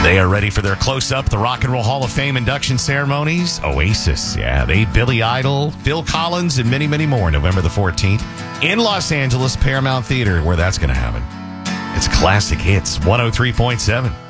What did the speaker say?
They are ready for their close-up, the Rock and Roll Hall of Fame induction ceremonies. Oasis, Billy Idol, Phil Collins, and many, many more. November the 14th in Los Angeles, Paramount Theater, where that's going to happen. It's Classic Hits 103.7.